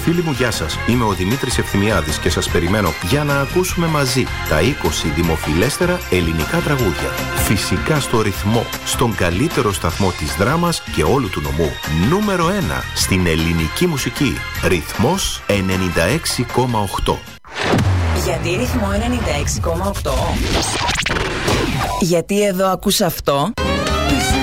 Φίλοι μου, γεια σας. Είμαι ο Δημήτρης Ευθυμιάδης και σας περιμένω για να ακούσουμε μαζί τα 20 δημοφιλέστερα ελληνικά τραγούδια. Φυσικά στο ρυθμό, στον καλύτερο σταθμό της δράμας και όλου του νομού. Νούμερο 1 στην ελληνική μουσική. Ρυθμός 96,8. Γιατί ρυθμό 96,8? Γιατί εδώ ακούς αυτό?